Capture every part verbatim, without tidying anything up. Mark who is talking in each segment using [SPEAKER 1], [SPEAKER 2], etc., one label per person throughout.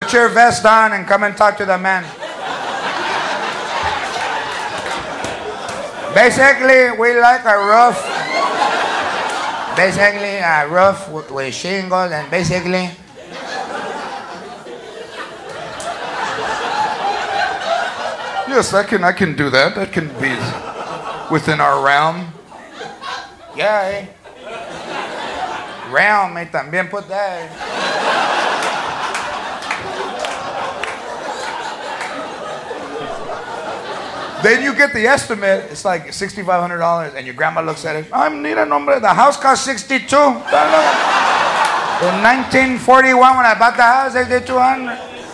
[SPEAKER 1] Put your vest on and come and talk to the man. Basically, we like a roof. Basically, a roof with, with shingles, and basically.
[SPEAKER 2] Yes, I can. I can do that. That can be within our realm.
[SPEAKER 1] Yeah, eh? Realm, eh? También put that. Eh? Then you get the estimate. It's like sixty-five hundred dollars, and your grandma looks at it. I need a number. The house cost sixty-two. In nineteen forty-one, when I bought the house, sixty-two hundred.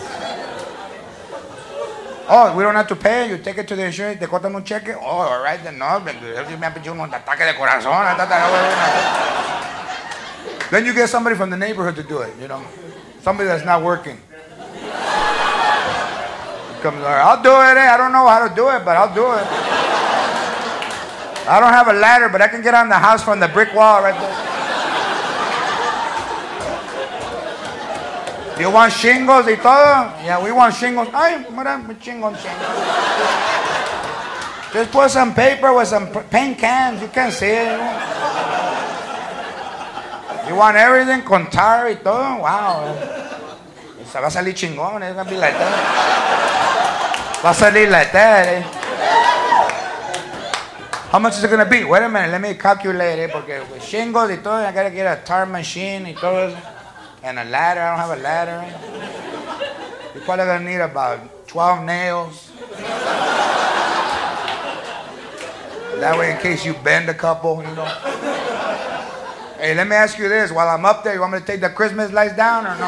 [SPEAKER 1] Oh, we don't have to pay. You take it to the insurance. Te cortan un cheque. Oh, all right, then no. Me han pedido un ataque de corazón. Then you get somebody from the neighborhood to do it. You know, somebody that's not working. Comes, I'll do it. Eh? I don't know how to do it, but I'll do it. I don't have a ladder, but I can get on the house from the brick wall right there. You want shingles y todo? Yeah, we want shingles. Ay, mira, shingles, shingles. Just put some paper with some paint cans. You can see it. You, know? You want everything con tar y todo? Wow. Se va a salir chingón. It's going to be like that. Va a salir like that. Eh? How much is it going to be? Wait a minute. Let me calculate it. Porque with shingles y todo, I got to get a tar machine y todo. And a ladder. I don't have a ladder. You're probably going to need about twelve nails. That way, in case you bend a couple, you know. Hey, let me ask you this. While I'm up there, you want me to take the Christmas lights down or no?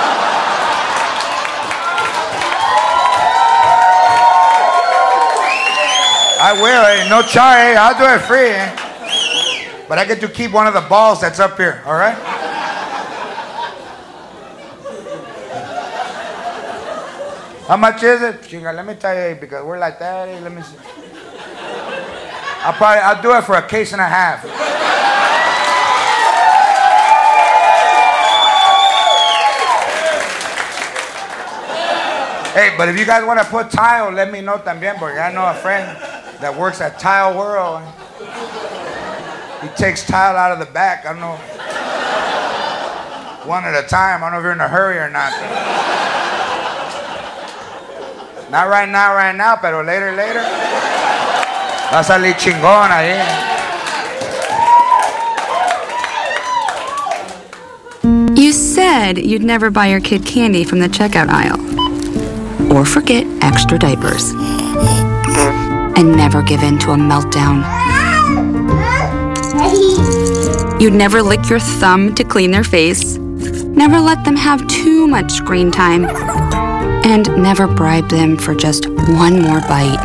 [SPEAKER 1] I will. Hey, no charge. Hey, I'll do it free. Eh? But I get to keep one of the balls that's up here. All right? How much is it? Chinga, let me tell you, because we're like that. Let me see. I'll probably, I'll do it for a case and a half. Hey, but if you guys want to put tile, let me know también, porque I know a friend that works at Tile World. He takes tile out of the back. I don't know. One at a time. I don't know if you're in a hurry or not. Not right now, right now, pero later, later. Va a salir chingón ahí.
[SPEAKER 3] You said you'd never buy your kid candy from the checkout aisle. Or forget extra diapers. And never give in to a meltdown. You'd never lick your thumb to clean their face. Never let them have too much screen time. And never bribe them for just one more bite.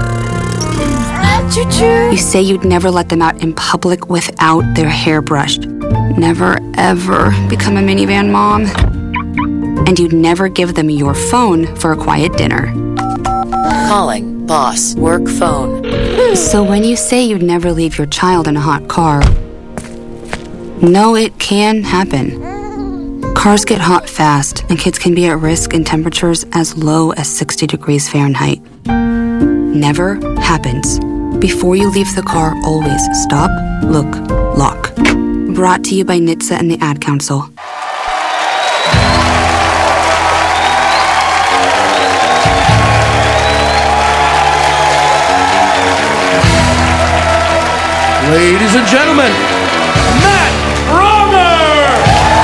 [SPEAKER 3] You say you'd never let them out in public without their hair brushed. Never, ever become a minivan mom. And you'd never give them your phone for a quiet dinner.
[SPEAKER 4] Calling boss work phone.
[SPEAKER 3] So when you say you'd never leave your child in a hot car, no, it can happen. Cars get hot fast, and kids can be at risk in temperatures as low as sixty degrees Fahrenheit. Never happens. Before you leave the car, always stop, look, lock. Brought to you by N H T S A and the Ad Council.
[SPEAKER 5] Ladies and gentlemen,